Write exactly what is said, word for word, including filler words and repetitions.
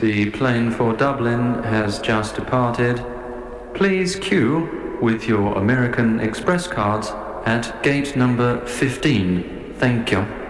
The plane for Dublin has just departed. Please queue with your American Express cards at gate number fifteen. Thank you.